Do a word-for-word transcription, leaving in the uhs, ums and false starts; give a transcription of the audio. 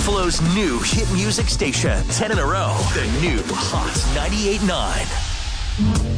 Buffalo's new hit music station. ten in a row. The new Hot ninety-eight point nine.